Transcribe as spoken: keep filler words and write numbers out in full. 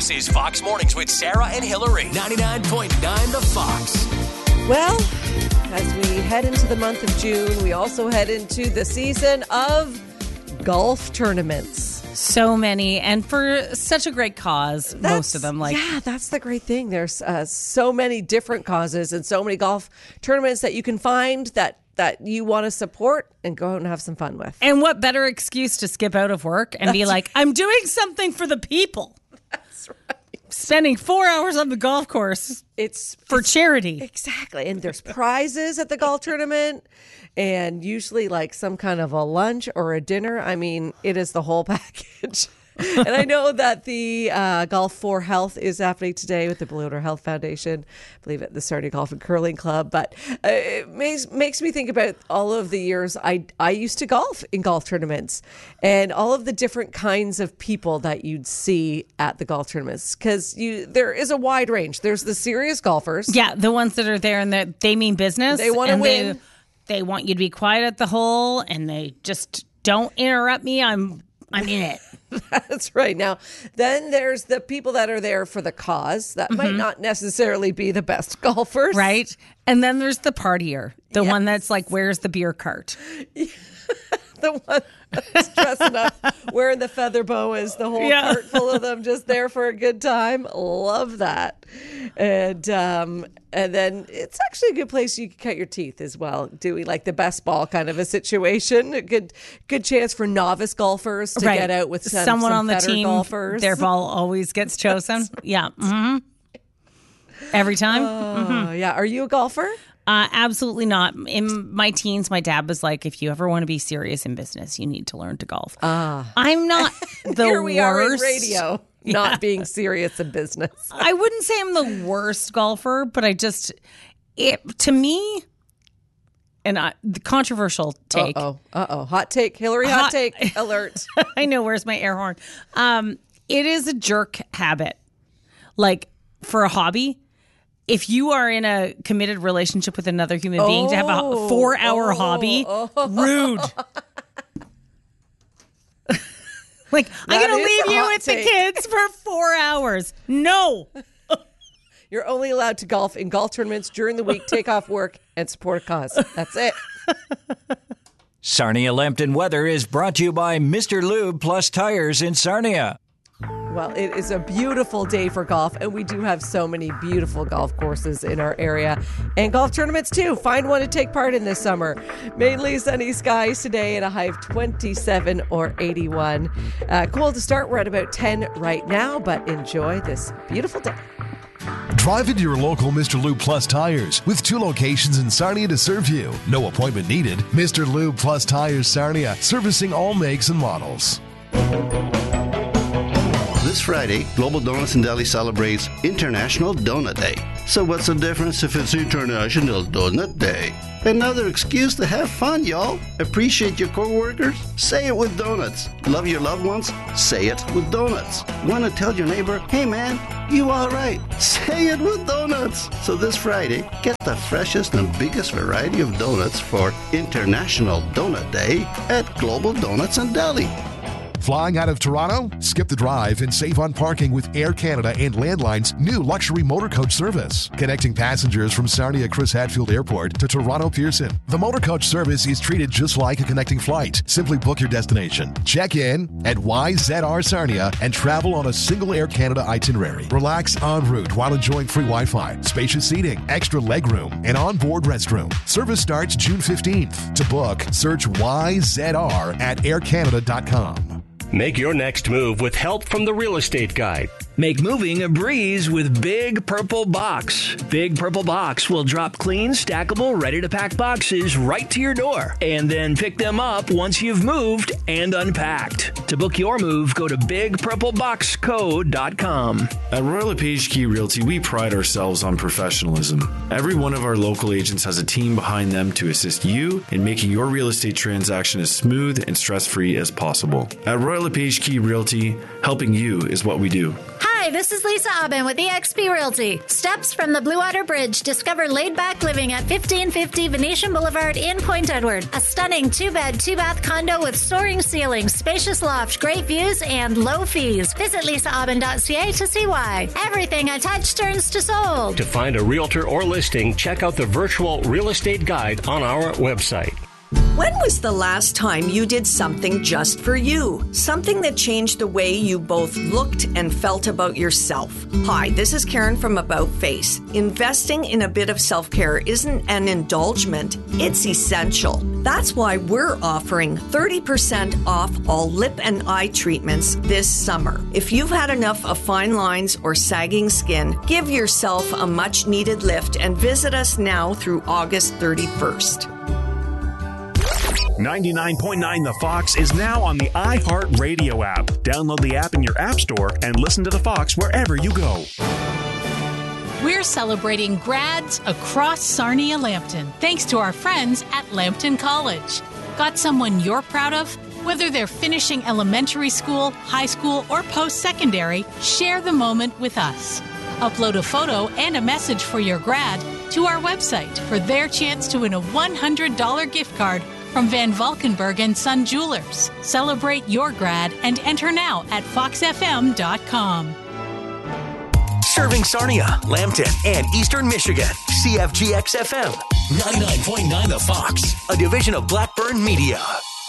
This is Fox Mornings with Sarah and Hillary. ninety-nine point nine The Fox. Well, as we head into the month of June, we also head into the season of golf tournaments. So many, and for such a great cause, That's, most of them. Like, yeah, that's the great thing. There's uh, so many different causes and so many golf tournaments that you can find that that you want to support and go out and have some fun with. And what better excuse to skip out of work and That's be like, I'm doing something for the people. That's right. Spending four hours on the golf course. It's for it's, charity. Exactly. And there's prizes at the golf tournament and usually like some kind of a lunch or a dinner. I mean, it is the whole package. And I know that the uh, Golf for Health is happening today with the Blue Water Health Foundation, I believe at the Sarnia Golf and Curling Club. But uh, it makes, makes me think about all of the years I, I used to golf in golf tournaments and all of the different kinds of people that you'd see at the golf tournaments. Because you there is a wide range. There's the serious golfers. Yeah, the ones that are there and that they mean business. They want to win. They, they want you to be quiet at the hole and they just don't interrupt me. I'm I'm in it. That's right. Now, then there's the people that are there for the cause that mm-hmm. might not necessarily be the best golfers. Right. And then there's the partier, the yes. one that's like, where's the beer cart? The one that's dressing up, wearing the feather boas, the whole yeah. cart full of them just there for a good time. Love that. And um, and then it's actually a good place you can cut your teeth as well, doing like the best ball kind of a situation. A good good chance for novice golfers to right. get out with some, someone some on the team. Golfers. Their ball always gets chosen. Yeah. Mm-hmm. Every time. Oh, mm-hmm. yeah. Are you a golfer? Uh, absolutely not. In my teens, my dad was like, if you ever want to be serious in business, you need to learn to golf. Ah. I'm not the Here we worst. are in radio, yeah. not being serious in business. I wouldn't say I'm the worst golfer, but I just, it to me, and I, the controversial take. Uh-oh, uh-oh. Hot take. Hillary, hot, hot take alert. I know, where's my air horn? Um, it is a jerk habit. Like, for a hobby, if you are in a committed relationship with another human being, oh, to have a four-hour oh, hobby, oh. rude. Like, that I'm going to leave you with take. the kids for four hours. No. You're only allowed to golf in golf tournaments during the week, take off work, and support a cause. That's it. Sarnia Lambton weather is brought to you by Mister Lube Plus Tires in Sarnia. Well, it is a beautiful day for golf, and we do have so many beautiful golf courses in our area and golf tournaments too. Find one to take part in this summer. Mainly sunny skies today and a high of twenty-seven or eighty-one. Uh, cool to start. We're at about ten right now, but enjoy this beautiful day. Drive into your local Mister Lube Plus Tires with two locations in Sarnia to serve you. No appointment needed. Mister Lube Plus Tires Sarnia, servicing all makes and models. This Friday, Global Donuts and Deli celebrates International Donut Day. So what's the difference if it's International Donut Day? Another excuse to have fun, y'all. Appreciate your coworkers? Say it with donuts. Love your loved ones? Say it with donuts. Want to tell your neighbor, hey man, you all right? Say it with donuts. So this Friday, get the freshest and biggest variety of donuts for International Donut Day at Global Donuts and Deli. Flying out of Toronto? Skip the drive and save on parking with Air Canada and Landline's new luxury motor coach service. Connecting passengers from Sarnia Chris Hadfield Airport to Toronto Pearson. The motor coach service is treated just like a connecting flight. Simply book your destination. Check in at Y Z R Sarnia and travel on a single Air Canada itinerary. Relax en route while enjoying free Wi-Fi, spacious seating, extra legroom, and onboard restroom. Service starts June fifteenth. To book, search Y Z R at air canada dot com. Make your next move with help from the Real Estate Guide. Make moving a breeze with Big Purple Box. Big Purple Box will drop clean, stackable, ready-to-pack boxes right to your door and then pick them up once you've moved and unpacked. To book your move, go to big purple box co dot com. At Royal LePage Key Realty, we pride ourselves on professionalism. Every one of our local agents has a team behind them to assist you in making your real estate transaction as smooth and stress-free as possible. At Royal LePage Key Realty, helping you is what we do. Hi, Hi, this is Lisa Aubin with E X P Realty. Steps from the Blue Water Bridge. Discover laid-back living at fifteen fifty Venetian Boulevard in Point Edward. A stunning two-bed, two-bath condo with soaring ceilings, spacious loft, great views, and low fees. Visit lisa aubin dot c a to see why. Everything I touch turns to sold. To find a realtor or listing, check out the virtual real estate guide on our website. When was the last time you did something just for you? Something that changed the way you both looked and felt about yourself. Hi, this is Karen from About Face. Investing in a bit of self-care isn't an indulgence, it's essential. That's why we're offering thirty percent off all lip and eye treatments this summer. If you've had enough of fine lines or sagging skin, give yourself a much-needed lift and visit us now through August thirty-first. ninety-nine point nine The Fox is now on the iHeartRadio app. Download the app in your app store and listen to The Fox wherever you go. We're celebrating grads across Sarnia-Lambton, thanks to our friends at Lambton College. Got someone you're proud of? Whether they're finishing elementary school, high school, or post-secondary, share the moment with us. Upload a photo and a message for your grad to our website for their chance to win a one hundred dollars gift card from Van Valkenburg and Son Jewelers. Celebrate your grad and enter now at fox f m dot com. Serving Sarnia, Lambton, and Eastern Michigan. C F G X F M. ninety-nine point nine The Fox, a division of Blackburn Media.